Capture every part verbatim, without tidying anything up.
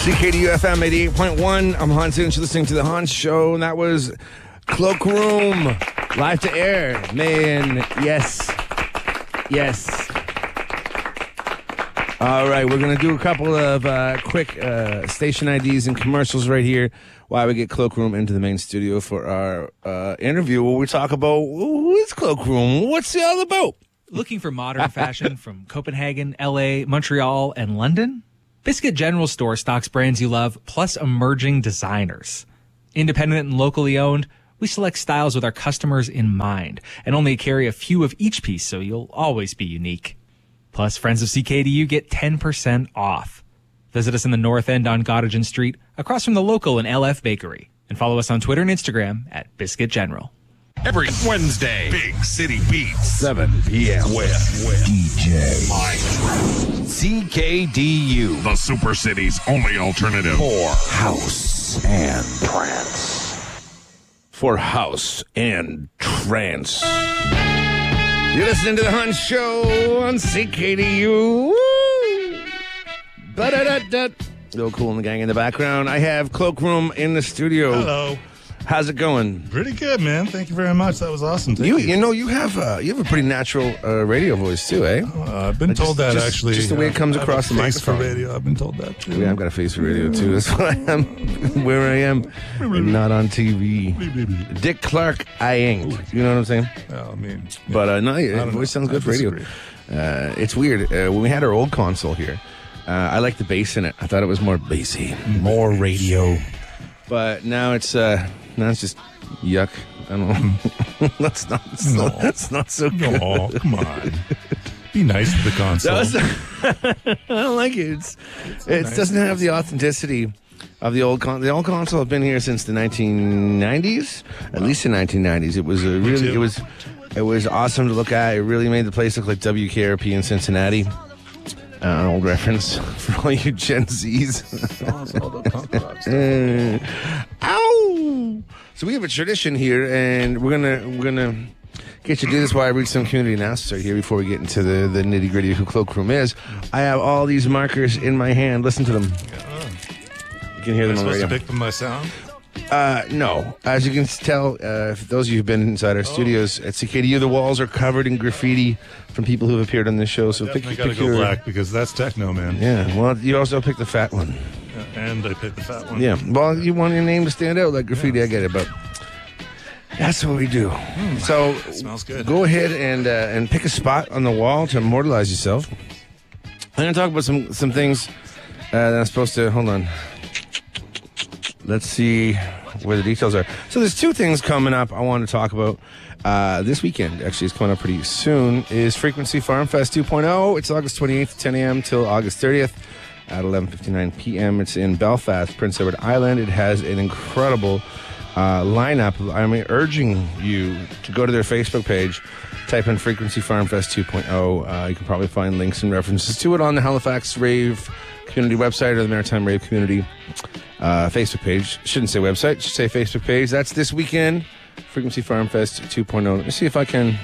C K D U F M eighty-eight point one. I'm Hans Inch, listening to The Hans Show, and that was Cloakroom, live to air. Man, yes. Yes. All right, we're going to do a couple of uh, quick uh, station I Ds and commercials right here while we get Cloakroom into the main studio for our uh, interview where we talk about who is Cloakroom? What's it all about? Looking for modern fashion from Copenhagen, L A, Montreal, and London? Biscuit General Store stocks brands you love, plus emerging designers. Independent and locally owned, we select styles with our customers in mind and only carry a few of each piece, so you'll always be unique. Plus, friends of C K D U get ten percent off. Visit us in the North End on Gottingen Street, across from the local and L F Bakery. And follow us on Twitter and Instagram at Biscuit General. Every Wednesday, Big City Beats, seven p.m. with, with D J Mike. C K D U, the Super City's only alternative for house and trance. For house and trance. You're listening to The Hans Show on C K D U. Woo! Ba-da-da-da. Little Cool and the Gang in the background. I have Cloakroom in the studio. Hello. How's it going? Pretty good, man. Thank you very much. That was awesome. Thank You, you. you know, you have uh, you have a pretty natural uh, radio voice too, eh? Uh, I've been Just- told that just- actually. just the way it comes I have across a the face microphone. for radio. I've been told that too. Yeah, I've got a face for radio too. That's why I'm where I am, and not on T V. Dick Clark, I ain't. You know what I'm saying? Well, I mean, yeah. But uh, no, I your don't voice know. sounds good I for radio. disagree. Uh, it's weird. Uh, when we had our old console here, uh, I liked the bass in it. I thought it was more bassy, more radio. But now it's uh, now it's just yuck. I don't know. that's not. That's, No. not, that's not so good. Oh, come on. Be nice to the console. That was- I don't like it. It's, it nice. doesn't have the authenticity of the old con. The old console has been here since the nineteen nineties, at least the nineteen nineties. It was a really, too. it was, it was awesome to look at. It really made the place look like W K R P in Cincinnati. Uh, an old reference for all you Gen Zs. Uh, ow! So we have a tradition here, and we're gonna we're gonna get you to do this while I read some community announcements right here before we get into the, the nitty gritty of who Cloakroom is. I have all these markers in my hand. Listen to them. You can hear Am I them on the supposed radio. to pick them by sound? Uh, no. As you can tell, uh, for those of you who've been inside our studios at C K D U, the walls are covered in graffiti from people who have appeared on this show. So pick, Definitely got to pick go your... black because that's techno, man. Yeah, well, you also picked the fat one. Yeah, and I picked the fat one. Yeah, well, you want your name to stand out like graffiti, I get it, but that's what we do. So smells good. Go ahead and uh, and pick a spot on the wall to immortalize yourself. I'm going to talk about some, some things uh, that I'm supposed to... Hold on. Let's see where the details are. So there's two things coming up I want to talk about. Uh, this weekend, actually, it's coming up pretty soon, is Frequency Farm Fest two point oh. It's August twenty-eighth, ten a.m. till August thirtieth at eleven fifty-nine p.m. It's in Belfast, Prince Edward Island. It has an incredible uh, lineup. I'm urging you to go to their Facebook page, type in Frequency Farm Fest two point oh. Uh, you can probably find links and references to it on the Halifax Rave Community website or the Maritime Rave Community uh, Facebook page. Shouldn't say website, should say Facebook page. That's this weekend. Frequency Farm Fest two point oh. Let me see if I can...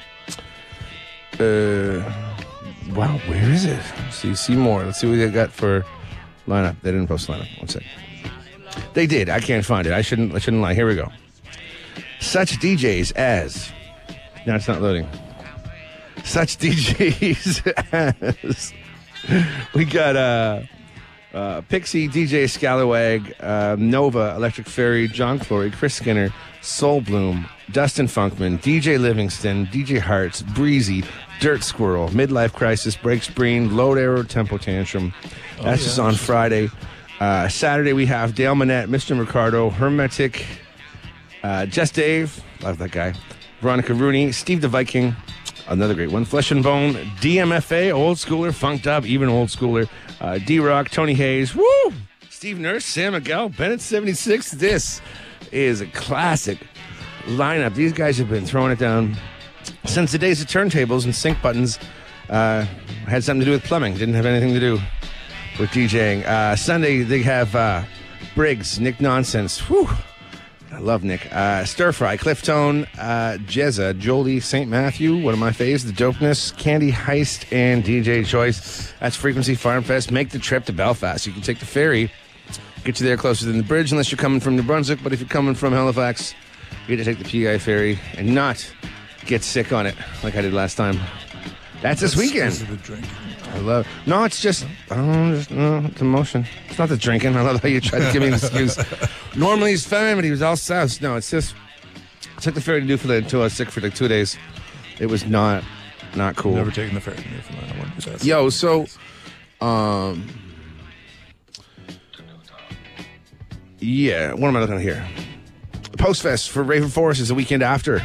Uh, wow, where is it? Let's see, see more. Let's see what they got for lineup. They didn't post lineup. One sec. They did. I can't find it. I shouldn't I shouldn't lie. Here we go. Such D Js as... Now it's not loading. Such D Js as... We got... uh. Uh, Pixie, D J Scalawag, uh, Nova, Electric Fairy, John Clory, Chris Skinner, Soul Bloom, Dustin Funkman, D J Livingston, D J Hearts, Breezy, Dirt Squirrel, Midlife Crisis, Breaks Breen, Load Arrow, Tempo Tantrum. That's yeah. just on Friday. Uh, Saturday we have Dale Manette, Mister Ricardo, Hermetic, uh, Just Dave, love that guy, Veronica Rooney, Steve the Viking, another great one, Flesh and Bone, D M F A, Old Schooler, Funked Up, even Old Schooler, uh, D-Rock, Tony Hayes, woo! Steve Nurse, Sam Miguel, Bennett seventy-six. This is a classic lineup. These guys have been throwing it down since the days of turntables and sync buttons uh, had something to do with plumbing. Didn't have anything to do with DJing. Uh, Sunday, they have uh, Briggs, Nick Nonsense. Whew. I love Nick. Uh, Stir Fry, Clifftone, uh, Jezza, Jolie, Saint Matthew, one of my faves, The Dopeness, Candy Heist, and D J Choice. That's Frequency Farm Fest. Make the trip to Belfast. You can take the ferry Get you there closer than the bridge, unless you're coming from New Brunswick. But if you're coming from Halifax, you get to take the P I ferry and not get sick on it like I did last time. That's this weekend. Because of the drinking. I love. No, it's just. Oh, just no, it's emotion. It's not the drinking. I love how you tried to give me an excuse. Normally he's fine, but he was all south. No, it's just. I took the ferry to Newfoundland until I was sick for like two days. It was not, not cool. Never taken the ferry to Newfoundland. I wouldn't do that. Yo, so, um, yeah. What am I looking at here? Post Fest for Raven Forest is the weekend after.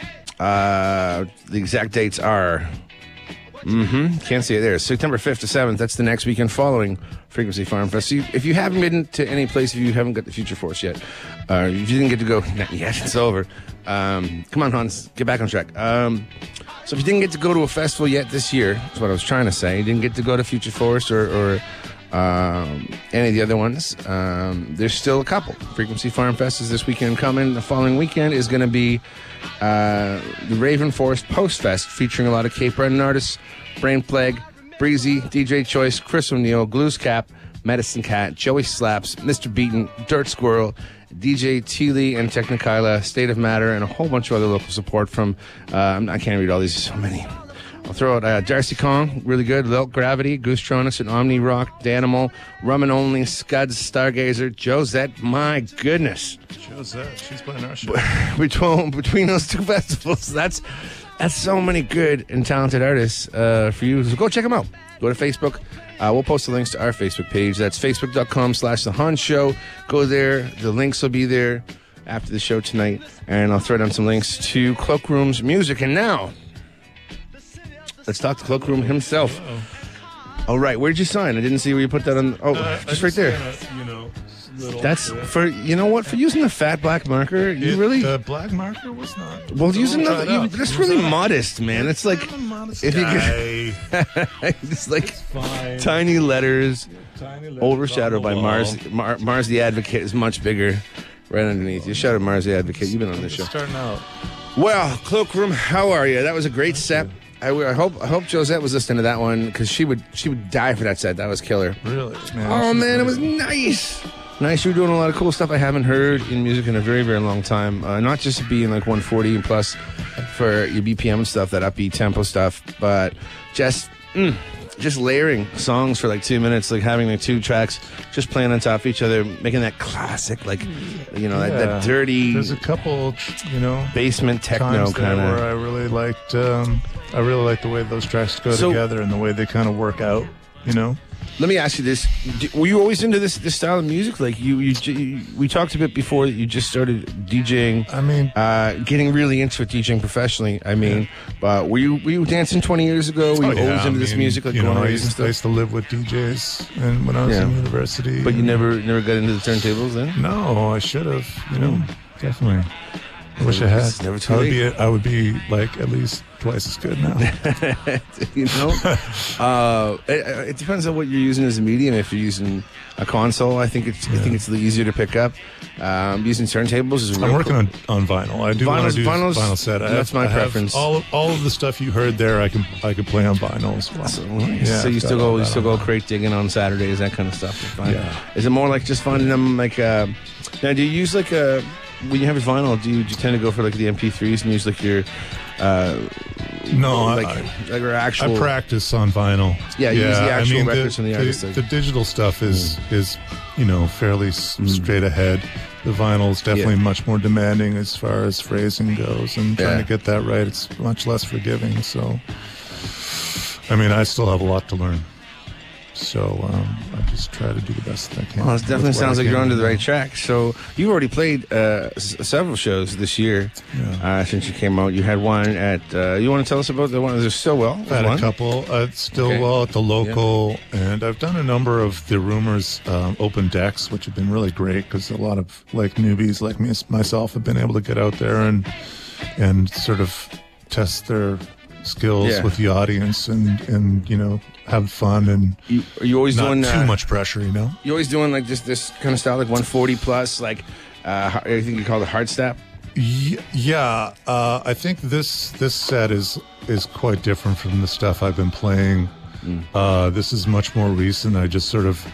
Uh, the exact dates are. Mm-hmm. Can't see it there. September fifth to seventh. That's the next weekend following Frequency Farm Fest. So you, if you haven't been to any place, if you haven't got the Future Force yet, uh, if you didn't get to go, not yet, it's over. Um, come on, Hans, get back on track. Um, so if you didn't get to go to a festival yet this year, that's what I was trying to say. You didn't get to go to Future Force or, or um, any of the other ones. Um, there's still a couple. Frequency Farm Fest is this weekend coming. The following weekend is going to be uh, the Raven Forest Post Fest, featuring a lot of Cape Breton artists. Brain Plague, Breezy, D J Choice, Chris O'Neill, Glues Cap, Medicine Cat, Joey Slaps, Mister Beaton, Dirt Squirrel, D J Teely and Technikyla, State of Matter, and a whole bunch of other local support from, uh, I can't read all these, so many. I'll throw out uh, Darcy Kong, really good, Lilt Gravity, Goose Tronus, and Omni Rock, Danimal, Rum and Only, Scuds, Stargazer, Josette, my goodness. Josette, she's playing our show. between, between those two festivals, that's that's so many good and talented artists uh, for you. So go check them out. Go to Facebook. Uh, we'll post the links to our Facebook page. That's facebook.com slash The Hans Show. Go there. The links will be there after the show tonight. And I'll throw down some links to Cloakroom's music. And now, let's talk to Cloakroom himself. Uh-oh. All right. Where'd you sign? I didn't see where you put that on. Oh, Uh, just I right there. kinda, you know, little, That's yeah. for, you know what? For using the fat black marker, you It- really. The black marker was not. Well, using Try the, it you, out. that's Use really that. modest, man. It's like, I'm a modest if you guy. could, it's like Fine. tiny letters, Tiny letters overshadowed on by the Mars. wall. Mar, Mars the Advocate is much bigger, right underneath you. Shout out Mars the Advocate. You've been on this show. Just starting out. Well, Cloakroom, how are you? That was a great set. I, I hope I hope Josette was listening to that one because she would she would die for that set. That was killer. Really? Man, Oh she's man, it was amazing. nice. Nice. You're doing a lot of cool stuff I haven't heard in music in a very, very long time. Uh, not just being like one forty and plus for your B P M and stuff, that upbeat tempo stuff, but just mm, just layering songs for like two minutes, like having like two tracks, just playing on top of each other, making that classic, like you know, that, that Yeah. dirty There's a couple, you know, basement techno times there kind where of. I really liked. Um, I really like the way those tracks go So- together and the way they kind of work out. You know. Let me ask you this: D- were you always into this this style of music? Like you, you, you we talked a bit before that you just started DJing. I mean, Uh, getting really into it, DJing professionally. I mean, but were you were you dancing twenty years ago? Were you oh, yeah, always into I this mean, music, like you going know, to I raves and used, I used stuff? to live with D Js, and when I was Yeah. in university. But you never never got into the turntables then? No, I should have. You know, definitely. I wish I had. It's never too I would late. be. I would be like at least twice as good now. You know, uh, it, it depends on what you're using as a medium. If you're using a console, I think it's I think it's a little easier to pick up. Um, using turntables is real I'm working cool. on, on vinyl. I do want Vinyls- to do vinyls, vinyl set. I that's have, my I have preference. All of, all of the stuff you heard there, I can I can play on vinyl as well. So, Yeah, so you I've still got all go you that still on go crate digging on Saturdays, that kind of stuff. Is fine. Yeah. Is it more like just finding them like? Uh, now, do you use like a when you have your vinyl? Do you, do you tend to go for like the M P threes and use like your uh, No, like I, like your actual? I practice on vinyl. Yeah, you use the I actual mean, records from the artist, The, like- the digital stuff is is you know fairly s straight ahead. The vinyl is definitely Yeah. much more demanding as far as phrasing goes, and trying Yeah. to get that right, it's much less forgiving. So, I mean, I still have a lot to learn. So um, I just try to do the best that I can. Well, it definitely with what sounds I like you're can. onto the right track. So you've already played uh, s- several shows this year Yeah. uh, since you came out. You had one at. Uh, you want to tell us about the one? There's Stillwell. I've had one. a couple. Uh, it's still Okay. well at the local, and I've done a number of the Rumors um, open decks, which have been really great because a lot of like newbies like me myself have been able to get out there and and sort of test their skills Yeah. with the audience and and you know have fun and You, are you always not doing too uh, much pressure, you know. You always doing like just this kind of style, like one forty plus, like uh, I think you call it hard step. Y- Yeah, uh, I think this this set is is quite different from the stuff I've been playing. Uh, this is much more recent. I just sort of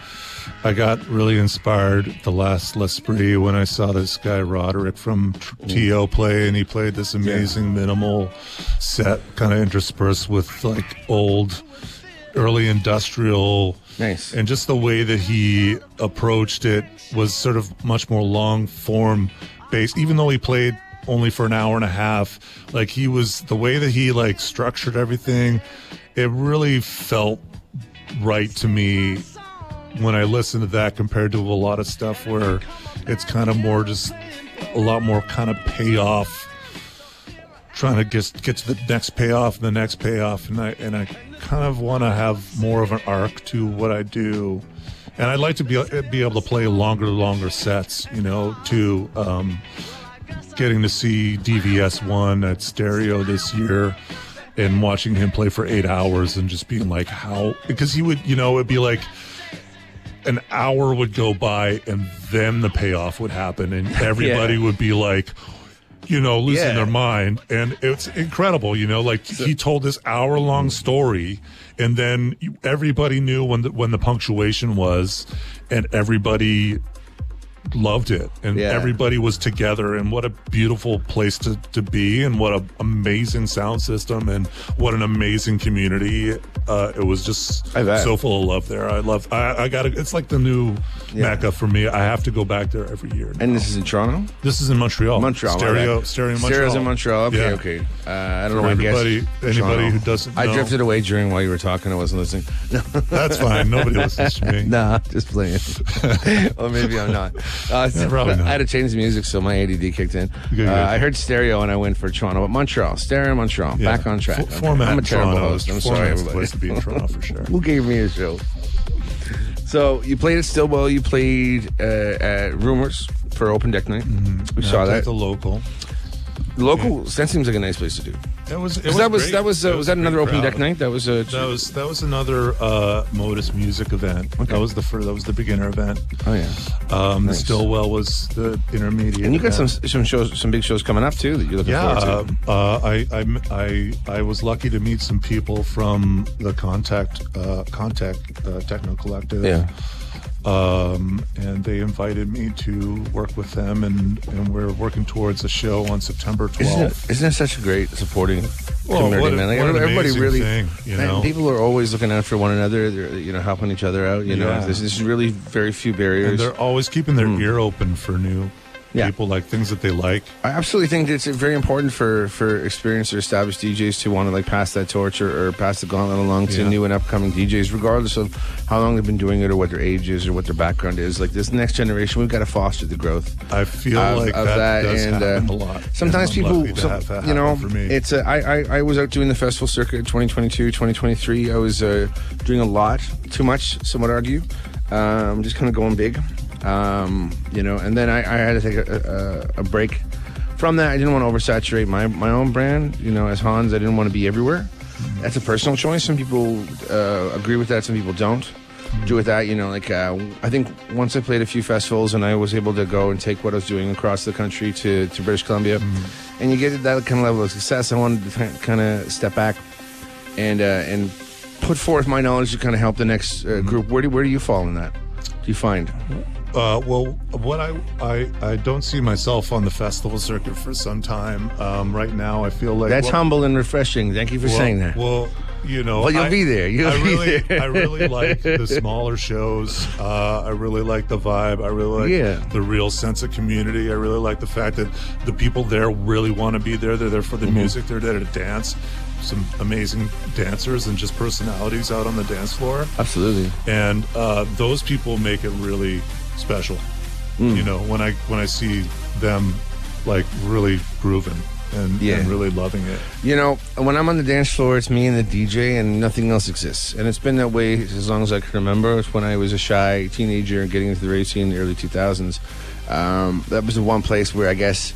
I got really inspired the last L'Esprit when I saw this guy Roderick from T O play, and he played this amazing minimal set, kind of interspersed with like old, early industrial. Nice. And just the way that he approached it was sort of much more long form based, even though he played only for an hour and a half. Like he was, the way that he like structured everything, it really felt right to me when I listened to that compared to a lot of stuff where it's kind of more just a lot more kind of payoff, trying to get get to the next payoff and the next payoff, and I and I kind of want to have more of an arc to what I do, and I'd like to be be able to play longer longer sets, you know, to um, getting to see D V S one at Stereo this year. And watching him play for eight hours and just being like, how, because he would, you know, it'd be like an hour would go by and then the payoff would happen and everybody Yeah. would be like, you know, losing Yeah. their mind. And it's incredible, you know, like he told this hour long story and then you- everybody knew when the, when the punctuation was and everybody loved it and Yeah. everybody was together, and what a beautiful place to, to be, and what an amazing sound system, and what an amazing community. Uh, it was just I bet. so full of love there. I love I, I gotta it's like the new Yeah. Mecca for me. I have to go back there every year now. And this is in Toronto? This is in Montreal. Montreal. my Stereo bad. Stereo in Montreal. Stereo's in Montreal. Okay, Yeah. okay. Uh, I don't For know why I guessed everybody- anybody Toronto. who doesn't I know. drifted away during while you were talking. I wasn't listening. That's fine. Nobody listens to me. Nah, just playing. Or maybe I'm not. Uh, Yeah, probably not. I had to change the music, so my A D D kicked in. Good, good. Uh, I heard Stereo and I went for Toronto, but Montreal. Stereo and Montreal. Yeah. Back on track. F- format I'm a in terrible Toronto. host. I'm sorry, Format's the everybody. place to be in Toronto for sure. Who gave me a show? So you played at Stillwell. You played uh, at Rumors for Open Deck Night. We Yeah, saw I played that. the local. Local. That seems like a nice place to do. It was. It 'Cause was that was great. that was uh, It was that a another great Open Deck crowd. Night? That was a. That was that was another uh, Modus music event. That was the first, that was the beginner event. Oh yeah. Um, Nice. The Stillwell was the intermediate. And you got some event. some shows, some big shows coming up too that you're looking Yeah, forward to. uh, I, I I I was lucky to meet some people from the Contact uh, Contact uh, Techno Collective. Yeah. Um, and they invited me to work with them, and, and we're working towards a show on September Isn't twelfth. it, isn't it such a great supporting Well, community, what a- man? Like, what an everybody amazing really, thing, you man, know? people are always looking out for one another. They're, you know, helping each other out. You know, Yeah. there's, there's really very few And barriers. they're always keeping their ear open for new Yeah. people, like things that they like. I absolutely think it's very important for for experienced or established D Js to want to like pass that torch or, or pass the gauntlet along to Yeah. new and upcoming D Js, regardless of how long they've been doing it or what their age is or what their background is. Like this next generation, we've got to foster the growth. I feel of, like of that, does and happen uh, a lot. sometimes And I'm people, lucky to some- have that you know, happen for me. it's uh, I, I I was out doing the festival circuit twenty twenty-two, twenty twenty-three. I was uh, doing a lot, too much, some would argue. Um, just kind of going big, um, you know. And then I, I had to take a, a, a break from that. I didn't want to oversaturate my my own brand. You know, as Hans, I didn't want to be everywhere. That's a personal choice. Some people uh, agree with that. Some people don't. Do with that, you know, like uh, I think once I played a few festivals and I was able to go and take what I was doing across the country to, to British Columbia, and you get that kind of level of success. I wanted to kind of step back and uh, and put forth my knowledge to kind of help the next uh, group. Where do where do you fall in that? Do you find? Uh, well, what I, I I don't see myself on the festival circuit for some time. Um, right now, I feel like That's well, humble and refreshing. Thank you for well, saying that. Well, you know, Well, you'll I- be there. You'll I be really, there. I really like the smaller shows. Uh, I really like the vibe. I really like Yeah. the real sense of community. I really like the fact that the people there really want to be there. They're there for the Mm-hmm. music. They're there to dance. Some amazing dancers and just personalities out on the dance floor. Absolutely. And uh, those people make it really special. Mm. You know, when I when I see them like really grooving and, Yeah. and really loving it. You know, when I'm on the dance floor, it's me and the D J, and nothing else exists. And it's been that way as long as I can remember. It's when I was a shy teenager and getting into the rave scene in the early two thousands. Um, that was the one place where I guess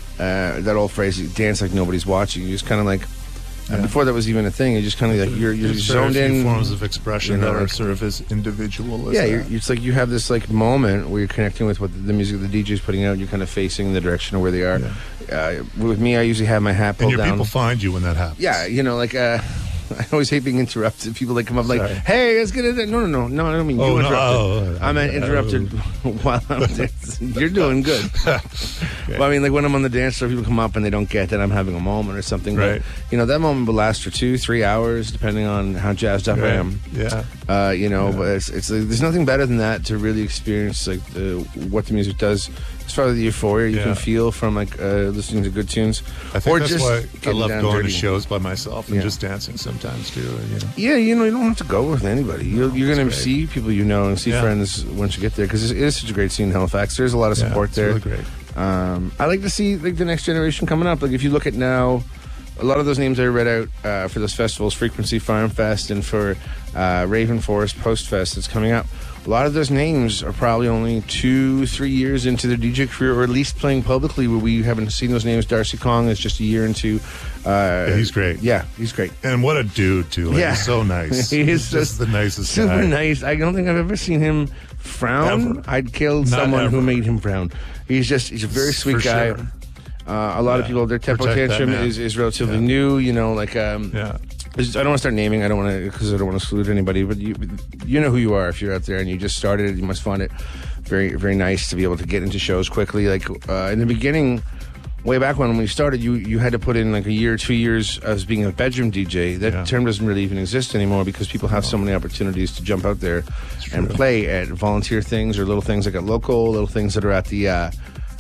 uh, that old phrase, "you dance like nobody's watching." You just kind of like, uh, Yeah. before that was even a thing, you just kind of like you're you're There's very zoned few in. forms of expression you know, that are like- sort of as individual as Yeah, that. you're, it's like you have this like moment where you're connecting with what the music the D J's putting out. You're kind of facing the direction of where they are. Uh, with me, I usually have my hat and pulled your down. people find you when that happens. Yeah, you know, like uh, I always hate being interrupted. People like come up like, Sorry. "Hey, let's get it." No, no, no, no. I don't mean Oh, you no, interrupted. oh, I meant interrupted while I'm dancing. You're doing good. Well, I mean, like when I'm on the dance floor, people come up and they don't get that I'm having a moment or something. Right. But, you know, that moment will last for two, three hours, depending on how jazzed up I Right. am. Yeah. Uh, you know, but it's, it's like, there's nothing better than that to really experience like the, what the music does. As far as the euphoria you Yeah. can feel from like uh, listening to good tunes, I think or that's just why I getting love down going dirty. to shows by myself and Yeah. just dancing sometimes too. You know. Yeah, you know, you don't have to go with anybody. You're, you're going to great. see people you know and see Yeah. friends once you get there because it is such a great scene in Halifax. There's a lot of Yeah, support it's there. really great. Um, I like to see like the next generation coming up. Like if you look at now, a lot of those names I read out uh, for those festivals, Frequency Farm Fest and for uh, Raven Forest Post Fest that's coming up. A lot of those names are probably only two, three years into their D J career, or at least playing publicly. Where we haven't seen those names. Darcy Kong is just a year into. Uh, Yeah, he's great. Yeah, he's great. And what a dude too! Like, Yeah. he's so nice. He is He's just the nicest super guy. nice. I don't think I've ever seen him frown. Ever. I'd kill Not someone who ever. made him frown. He's just he's a very sweet For guy. sure. Uh, a lot of Yeah. people, their tempo Protect that tantrum man. is, is relatively Yeah. new. You know, like um, Yeah. I don't want to start naming. I don't want to because I don't want to salute anybody. But you, you know who you are if you're out there and you just started. You must find it very, very nice to be able to get into shows quickly. Like uh, in the beginning, way back when when we started, you you had to put in like a year, two years as being a bedroom D J. That Yeah. term doesn't really even exist anymore because people have so many opportunities to jump out there and true. play at volunteer things or little things like at local, little things that are at the. Uh,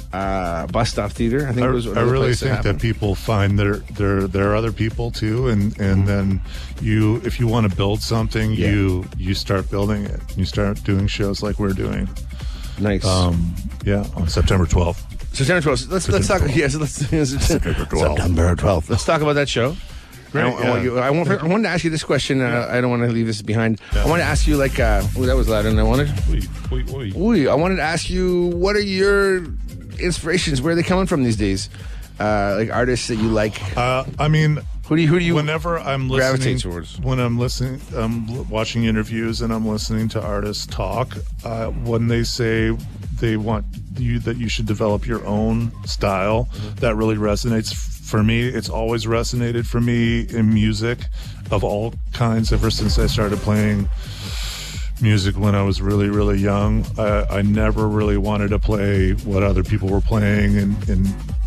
uh, bus stop theater. I think I, it was. I really think happened. that people find there there there are other people too, and and then you if you want to build something, Yeah. you you start building it. You start doing shows like we're doing. Nice. Um, yeah, on September twelfth. September twelfth. Let's let's talk. twelfth. Yes, let's September twelfth. September twelfth. Let's talk about that show. Great, I, I, yeah. want you, I, want, I wanted to ask you this question. Uh, I don't want to leave this behind. I want to ask you like. Uh, oh, that was loud, and I wanted. Wait, wait, wait. Ooh, I wanted to ask you what are your inspirations? Where are they coming from these days? Uh, like artists that you like. Uh, I mean, Who do you? Who do you? whenever I'm gravitate listening, towards? when I'm listening, I'm l- watching interviews and I'm listening to artists talk. Uh, when they say they want you that you should develop your own style, Mm-hmm. that really resonates for me. It's always resonated for me in music of all kinds ever since I started playing music when I was really, really young. I, I never really wanted to play what other people were playing, and and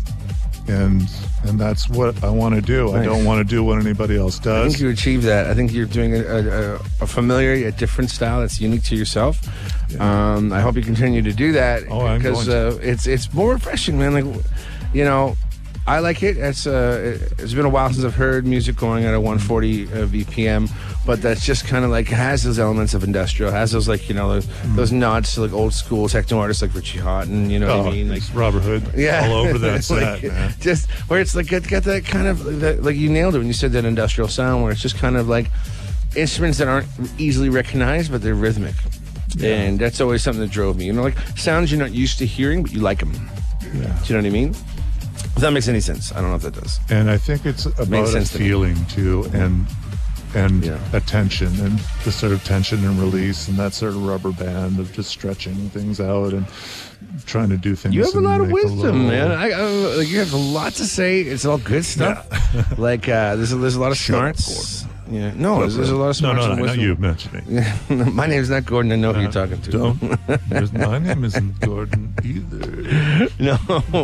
and and that's what I want to do. I Nice. don't want to do what anybody else I does. think you achieved that. I think you're doing a, a, a familiar, a different style that's unique to yourself. Um, I hope you continue to do that Oh, I'm because going uh, it's it's more refreshing, man. Like, you know, I like it. It's uh, it's been a while since I've heard music going at a one forty uh, B P M, but that's just kind of like has those elements of industrial, has those like you know those, those nods to like old school techno artists like Richie Houghton. You know what Oh, I mean? Like, it's Robert Hood, yeah, all over that set, Like, man. Just where it's like get, get that kind of that, like you nailed it when you said that industrial sound, where it's just kind of like instruments that aren't easily recognized, but they're rhythmic, and that's always something that drove me. You know, like sounds you're not used to hearing, but you like them. Yeah. Do you know what I mean? If that makes any sense, I don't know if that does. And I think it's about a sense to me. feeling too, and and Yeah. attention, and the sort of tension and release, and that sort of rubber band of just stretching things out and trying to do things. You have a and lot of make wisdom, little- man. I, I, like you have a lot to say. It's all good stuff. like uh, there's a, there's a lot of smarts. Yeah, no, there's, there's a lot of No, smarts. no, and no, not wisdom. you mentioning. My name's not Gordon. I know who you're talking to. Don't. There's- My name isn't Gordon either. No,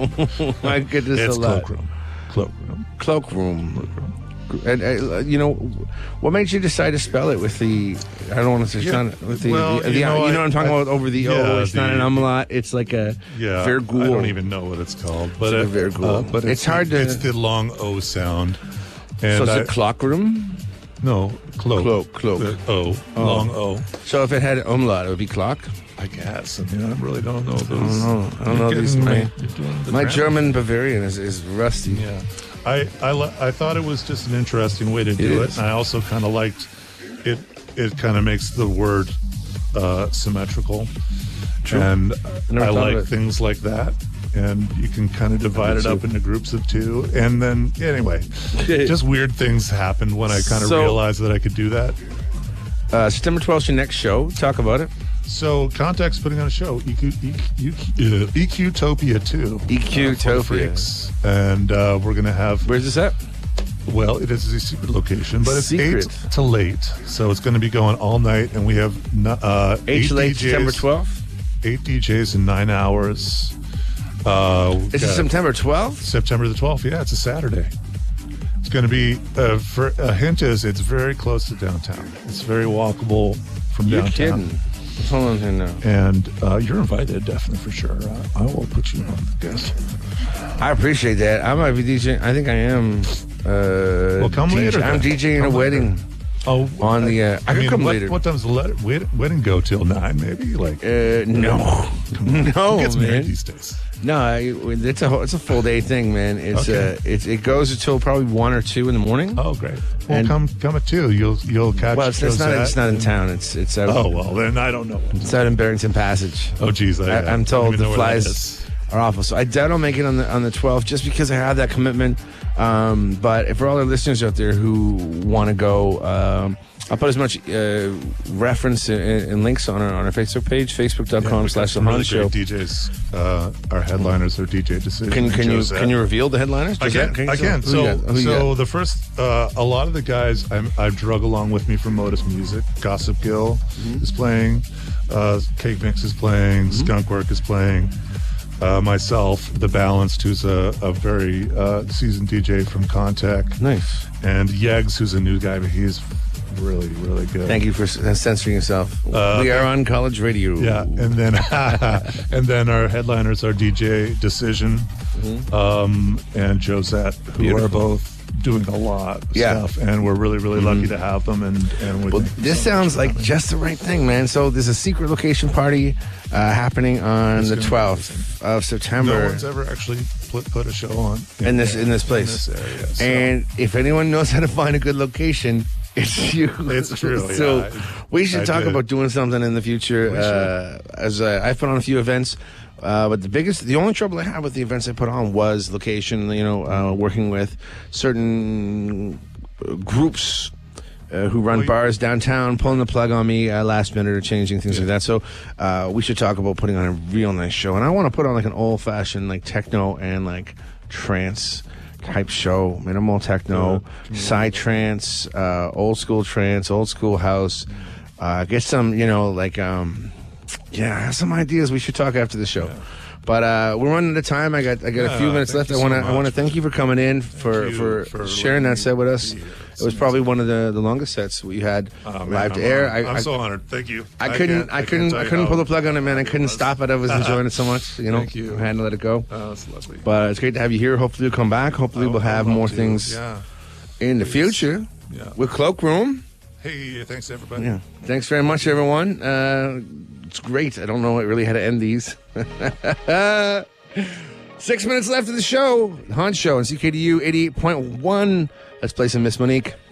my goodness, It's a lot. Cloakroom. Cloakroom. Cloakroom. And uh, you know, what made you decide to spell it with the? I don't want to say Yeah, sound with the. well, the, the you know, you know I- what I'm talking I- about over the yeah, O. It's not the- an umlaut. It's like a Yeah, vergul. I don't even know what it's called, but It's a it, vergul. uh, but It's hard to- It's the long O sound. And So it's I, a clock room. no cloak. Cloak, cloak. The O, long O. So if it had an umlaut, it would be clock. I guess. I mean, I really don't know those. I don't know. I don't know You're these. getting- My, you're doing the my grammar. German Bavarian is, is rusty. Yeah, I I, li- I thought it was just an interesting way to do it, is. and I also kind of liked it. It kind of makes the word uh, symmetrical, True. and never I thought of like it. things like that. And you can kind of divide it too. up into groups of two, and then anyway, just weird things happened when I kind of So- realized that I could do that. Uh, September twelfth, your next show. Talk about it. So Contact's putting on a show, E Q, E Q, uh, EQtopia two. EQtopia. uh, for the freaks. And uh, we're gonna have Where's this at? Well, it is a secret location, but it's Secret. eight to late, so it's going to be going all night, and we have no- uh, Eight to late, D Js, September twelfth. Eight D Js in nine hours. Uh, we've Is it got September twelfth? September the twelfth? Yeah, it's a Saturday. It's going to be. Uh, for a hint is it's very close to downtown. It's very walkable from You're downtown. kidding. Hold on here now. And uh, you're invited, definitely for sure. Uh, I will put you on the guest. I appreciate that. I might be DJing. I think I am. Uh, Well, come D J later, I'm then. DJing a Come wedding. Oh, On the, uh, I I could mean, come what, later. what time's the let, wed- wedding go till nine? Maybe like Uh, no, no, who gets married man. these days? No, I- it's a whole- it's a full day thing, man. It's Okay. uh, it it goes until probably one or two in the morning. Oh, great. Well, And- come come at two. You'll you'll catch. Well, it's, it's not Josette it's not in and- town. It's it's out. Oh well, then I don't know. It's out in Barrington Passage. Oh geez, I, I, I'm I told don't even the know where that flies is. are awful. So I doubt I'll make it on the on the twelfth just because I have that commitment. Um, but if for all our listeners out there who want to go, um, I'll put as much uh, reference and, and links on our on our Facebook page, facebook.com Yeah, slash the some really Han Show. great D Js. Uh, our headliners are D J Decision. Can and can you Josette. can you reveal the headliners? I Josette, can. you I say- can. who So, you got? Who you so got? the first, uh, a lot of the guys I'm, I've drug along with me from Modus Music. Gossip Gill Mm-hmm. is playing. Uh, Cake Mix is playing. Mm-hmm. Skunkwork is playing. Uh, myself, The Balanced, who's a, a very uh, seasoned D J from Contact. Nice. And Yegs, who's a new guy, but he's really, really good. Thank you for s- censoring yourself. Uh, we are on college radio. Yeah, and then and then our headliners are D J Decision um, and Josette, who Mm-hmm. Beautiful. are both doing a lot of Yeah. Mm-hmm. stuff, and we're really, really lucky to have them. And and we Well, thank you this so much sounds for like coming. just the right thing, man. So there's a secret location party uh, happening on It's the gonna be twelfth of September no one's ever actually put, put a show on in this in this place. in this area. So. And if anyone knows how to find a good location, it's you. It's true, So yeah, I- we should I talk did. about doing something in the future. We Uh, as uh, I've put on a few events. Uh, but the biggest, the only trouble I had with the events I put on was location. You know, uh, working with certain uh, groups uh, who run Well, you- bars downtown, pulling the plug on me uh, last minute or changing things like that. So uh, we should talk about putting on a real nice show. And I want to put on like an old fashioned like techno and like trance type show, minimal techno, side trance, uh, old school trance, old school house. Uh, get some, you know, like. Um, Yeah, I have some ideas. We should talk after the show. But uh, we're running out of time. I got I got a few Yeah, minutes thank left. I you so want to I want to much. thank you for coming in for you for, for sharing letting that set with me us. be here. It was probably one of the, the longest sets we had Oh, man, live I'm to air. honored. I, I'm I, so honored. Thank you. I couldn't can't- I, can't couldn't tell I you couldn't how pull the plug on it, man. I it couldn't was. stop it. I was enjoying it so much. You know, Thank you. I had to let it go. Oh, that's lovely. But it's great to have you here. Hopefully you'll come back. Hopefully I we'll would have love more to. things Yeah. in the Please. future Yeah. with Cloakroom. Hey, thanks everybody. Yeah. Thanks very much, everyone. Uh, it's great. I don't know really how to end these. Six minutes left of the show. The Han Show on C K D U eighty-eight point one. Let's play some Miss Monique.